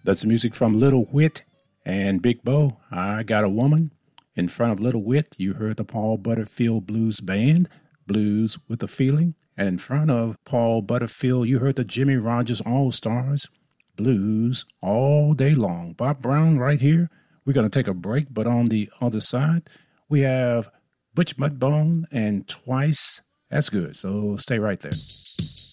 That's music from Little Whit and Big Bo. I Got a Woman. In front of Little Whit, you heard the Paul Butterfield Blues Band, Blues with a Feeling. And in front of Paul Butterfield, you heard the Jimmy Rogers All-Stars, Blues All Day Long. Bob Brown right here. We're going to take a break, but on the other side, we have Butch Mudbone and Twice. That's good, so stay right there.